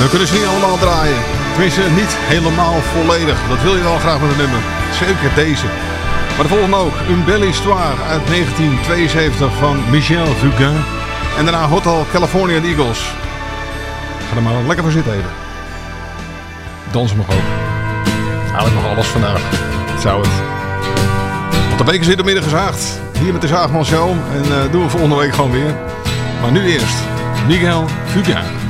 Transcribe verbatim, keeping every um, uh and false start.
we kunnen ze niet allemaal draaien. Tenminste, niet helemaal volledig. Dat wil je wel graag met een nummer. Zeker deze. Maar de volgende ook. Une belle histoire uit negentien tweeënzeventig van Michel Fugain. En daarna Hotel California Eagles. Ga er maar lekker voor zitten even. Dansen mag ook. Eigenlijk nog alles vandaag. Zou het. Want de week is weer door midden gezaagd. Hier met de Zaagman Show. En uh, doen we volgende week gewoon weer. Maar nu eerst Miguel Fugain.